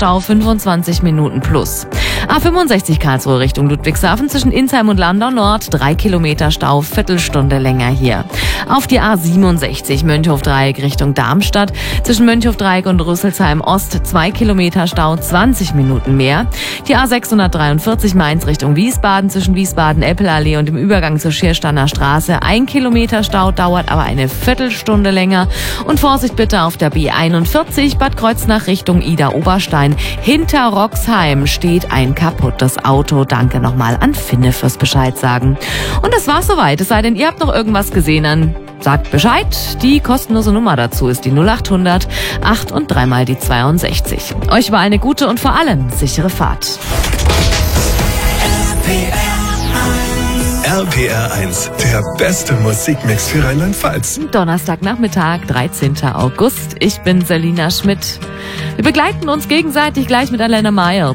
Stau 25 Minuten plus. A65 Karlsruhe Richtung Ludwigshafen zwischen Insheim und Landau Nord 3 Kilometer Stau, Viertelstunde länger hier. Auf die A67 Mönchhof-Dreieck Richtung Darmstadt zwischen Mönchhof-Dreieck und Rüsselsheim Ost 2 Kilometer Stau, 20 Minuten mehr. Die A643 Mainz Richtung Wiesbaden zwischen Wiesbaden-Eppelallee und dem Übergang zur Schiersteiner Straße 1 Kilometer Stau, dauert aber eine Viertelstunde länger. Und Vorsicht bitte auf der B41 Bad Kreuznach Richtung Ida-Oberstein. Hinter Roxheim steht ein kaputtes Auto. Danke nochmal an Finne fürs Bescheid sagen. Und das war's soweit. Es sei denn, ihr habt noch irgendwas gesehen, dann sagt Bescheid. Die kostenlose Nummer dazu ist die 0800 8 und 3 mal die 62. Euch war eine gute und vor allem sichere Fahrt. RPR 1, der beste Musikmix für Rheinland-Pfalz. Donnerstagnachmittag, 13. August. Ich bin Selina Schmidt. Wir begleiten uns gegenseitig gleich mit Alena Meyer.